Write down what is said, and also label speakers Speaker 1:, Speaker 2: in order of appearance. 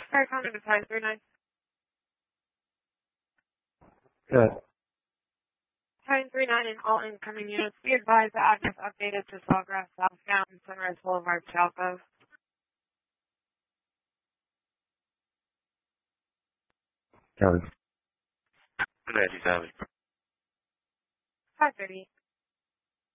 Speaker 1: Sorry, comment to 539.
Speaker 2: Good.
Speaker 1: 939 and all incoming units. Be advised the address updated to Sawgrass Southbound, Sunrise Boulevard, Chalco.
Speaker 2: Kelly.
Speaker 3: 97.
Speaker 1: 530.